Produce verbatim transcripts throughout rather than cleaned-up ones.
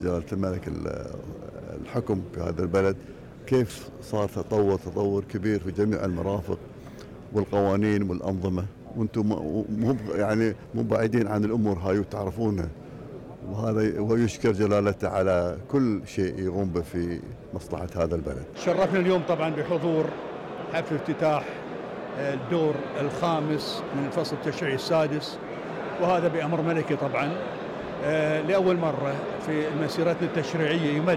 جلالة الملك الحكم في هذا البلد كيف صار تطور تطور كبير في جميع المرافق والقوانين والأنظمة، وأنتم مو يعني مو بعيدين عن الأمور هاي وتعرفونها، وهذا ويشكر جلالته على كل شيء يقوم به في مصلحة هذا البلد. شرفنا اليوم طبعا بحضور حفل افتتاح الدور الخامس من الفصل التشريعي السادس، وهذا بأمر ملكي طبعا. لأول مرة في مسيرتنا التشريعية يمد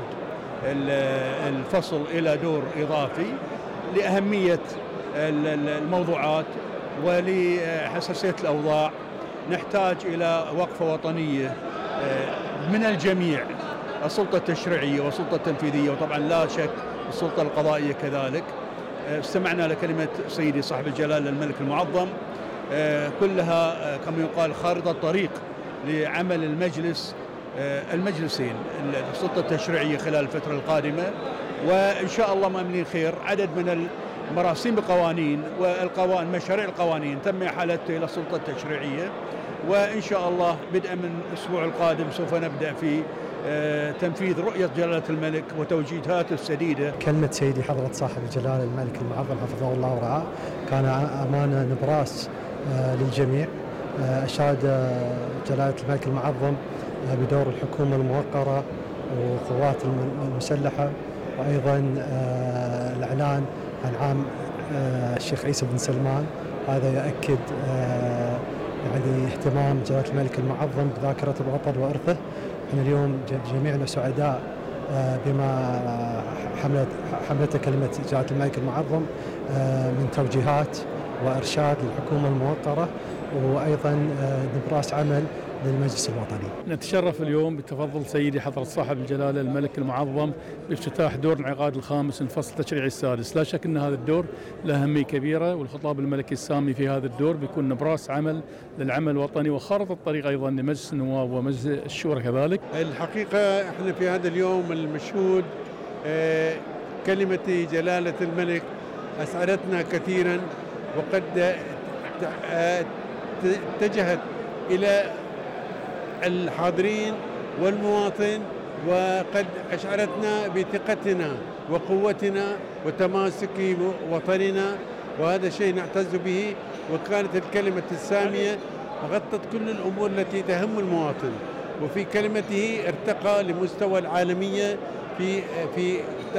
الفصل إلى دور إضافي لأهمية الموضوعات ولحساسية الأوضاع. نحتاج إلى وقفة وطنية من الجميع، السلطة التشريعية والسلطة التنفيذية، وطبعا لا شك السلطة القضائية كذلك. استمعنا لكلمة سيدي صاحب الجلالة الملك المعظم، كلها كما يقال خارطة طريق لعمل المجلس المجلسين السلطة التشريعية خلال الفترة القادمة، وإن شاء الله مأملين خير. عدد من المراسيم بقوانين والقوانين مشاريع القوانين تم إحالتها إلى السلطة التشريعية، وإن شاء الله بدءا من الأسبوع القادم سوف نبدأ في تنفيذ رؤية جلالة الملك وتوجيهاته السديدة. كلمة سيدي حضرة صاحب الجلالة الملك المعظم حفظه الله ورعاه كان أمانة نبراس للجميع. أشاد جلالة الملك المعظم بدور الحكومة الموقرة وقوات المسلحة، وأيضا الإعلان عن عام الشيخ عيسى بن سلمان. هذا يؤكد يعني اهتمام جلالة الملك المعظم بذاكرة الوطن وإرثه. احنا اليوم جميعنا سعداء بما حملت حملته كلمة جلالة الملك المعظم من توجيهات وإرشاد للحكومة الموقرة، وأيضا نبراس عمل للمجلس الوطني. نتشرف اليوم بتفضل سيدي حضرة صاحب الجلالة الملك المعظم بافتتاح دور الانعقاد الخامس من الفصل التشريعي السادس. لا شك أن هذا الدور له أهمية كبيرة، والخطاب الملكي السامي في هذا الدور بيكون نبراس عمل للعمل الوطني وخارطة الطريق أيضا لمجلس النواب ومجلس الشورى كذلك. الحقيقة احنا في هذا اليوم المشهود كلمة جلالة الملك أسعدتنا كثيرا، وقد اتجهت إلى الحاضرين والمواطن، وقد أشعرتنا بثقتنا وقوتنا وتماسك وطننا، وهذا شيء نعتز به. وكانت الكلمة السامية غطت كل الأمور التي تهم المواطن، وفي كلمته ارتقى لمستوى العالمية في في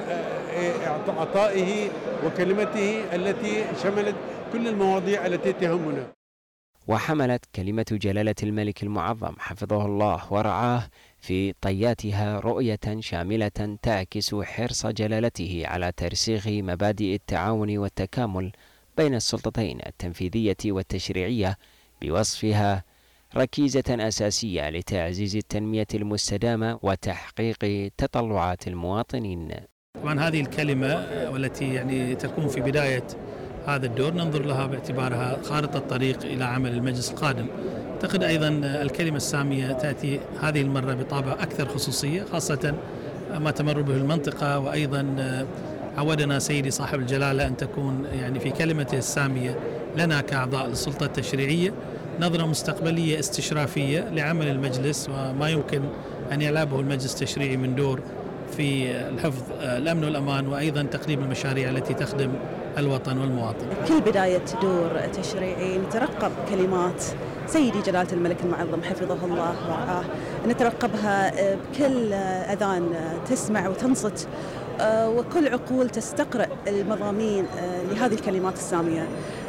عطائه وكلمته التي شملت كل المواضيع التي تهمنا. وحملت كلمة جلالة الملك المعظم حفظه الله ورعاه في طياتها رؤية شاملة تعكس حرص جلالته على ترسيخ مبادئ التعاون والتكامل بين السلطتين التنفيذية والتشريعية، بوصفها ركيزة أساسية لتعزيز التنمية المستدامة وتحقيق تطلعات المواطنين. طبعا هذه الكلمة والتي يعني تكون في بداية هذا الدور ننظر لها باعتبارها خارطة الطريق إلى عمل المجلس القادم. أعتقد أيضا الكلمة السامية تأتي هذه المرة بطابع أكثر خصوصية، خاصة ما تمر به المنطقة، وأيضا عودنا سيدي صاحب الجلالة أن تكون يعني في كلمته السامية لنا كأعضاء للسلطة التشريعية نظرة مستقبلية استشرافية لعمل المجلس وما يمكن أن يلعبه المجلس التشريعي من دور في الحفظ الأمن والأمان، وأيضا تقديم المشاريع التي تخدم الوطن والمواطن. كل بداية دور تشريعي نترقب كلمات سيدي جلالة الملك المعظم حفظه الله ورعاه، نترقبها بكل أذان تسمع وتنصت، وكل عقول تستقرأ المضامين لهذه الكلمات السامية.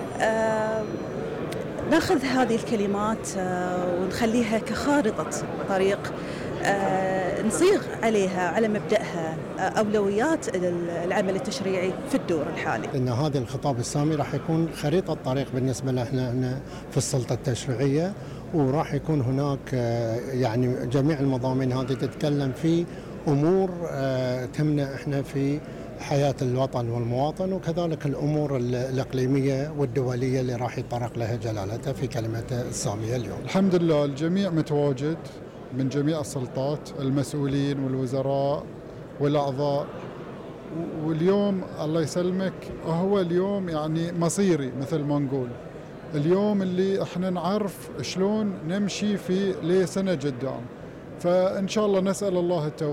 ناخذ هذه الكلمات ونخليها كخارطة طريق نصيغ عليها على مبدأها أولويات العمل التشريعي في الدور الحالي. إن هذا الخطاب السامي راح يكون خريطة طريق بالنسبة لنا في السلطة التشريعية، وراح يكون هناك يعني جميع المضامين هذه تتكلم في أمور تهمنا إحنا في حياة الوطن والمواطن، وكذلك الأمور الإقليمية والدولية اللي راح يتطرق لها جلالته في كلمته السامية اليوم. الحمد لله الجميع متواجد من جميع السلطات، المسؤولين والوزراء والأعضاء، واليوم الله يسلمك هو اليوم يعني مصيري مثل ما نقول، اليوم اللي احنا نعرف شلون نمشي في لسنة قدام، فإن شاء الله نسأل الله التوفيق.